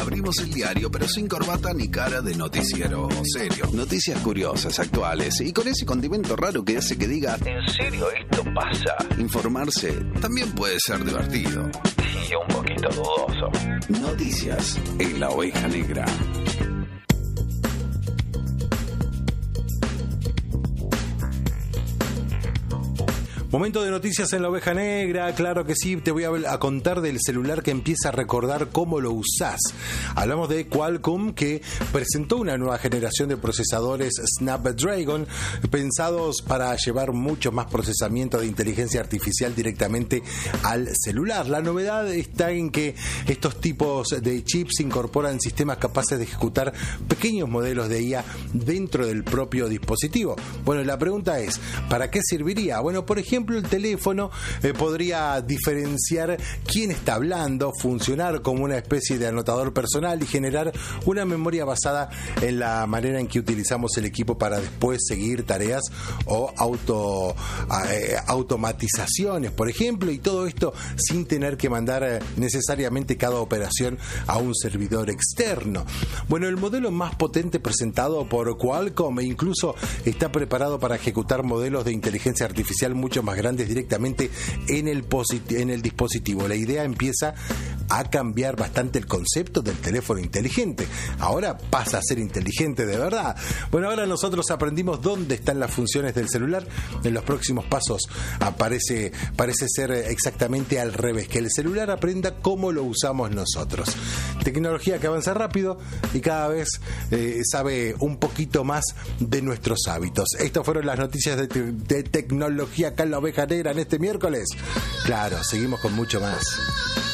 abrimos el diario, pero sin corbata ni cara de noticiero serio. Noticias curiosas, actuales y con ese condimento raro que hace que diga ¿en serio esto pasa? Informarse también puede ser divertido. Y un poquito dudoso. Noticias en la Oveja Negra. Momento de noticias en la Oveja Negra, claro que sí, te voy a contar del celular que empieza a recordar cómo lo usás. Hablamos de Qualcomm, que presentó una nueva generación de procesadores Snapdragon pensados para llevar mucho más procesamiento de inteligencia artificial directamente al celular. La novedad está en que estos tipos de chips incorporan sistemas capaces de ejecutar pequeños modelos de IA dentro del propio dispositivo. Bueno, la pregunta es, ¿para qué serviría? Bueno, por ejemplo, el teléfono podría diferenciar quién está hablando, funcionar como una especie de anotador personal y generar una memoria basada en la manera en que utilizamos el equipo para después seguir tareas o automatizaciones, por ejemplo, y todo esto sin tener que mandar necesariamente cada operación a un servidor externo. Bueno, el modelo más potente presentado por Qualcomm incluso está preparado para ejecutar modelos de inteligencia artificial mucho más grandes directamente en el dispositivo. La idea empieza a cambiar bastante el concepto del teléfono inteligente. Ahora pasa a ser inteligente de verdad. Bueno, ahora nosotros aprendimos dónde están las funciones del celular. En los próximos pasos parece ser exactamente al revés, que el celular aprenda cómo lo usamos nosotros. Tecnología que avanza rápido y cada vez sabe un poquito más de nuestros hábitos. Estas fueron las noticias de tecnología acá en la Oveja Negra en este miércoles. Claro, seguimos con mucho más.